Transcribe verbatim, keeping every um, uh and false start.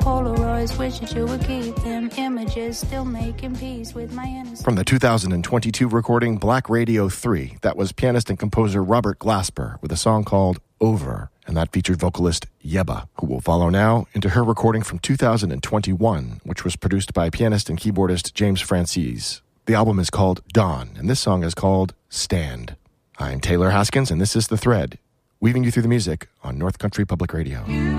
Polaroids, wish that you would keep them images, still making peace with my innocence. From the two thousand twenty-two recording Black Radio three, that was pianist and composer Robert Glasper with a song called Over, and that featured vocalist Yebba, who will follow now into her recording from two thousand twenty-one, which was produced by pianist and keyboardist James Francis. The album is called Dawn, and this song is called Stand. I'm Taylor Haskins, and this is The Thread, weaving you through the music on North Country Public Radio.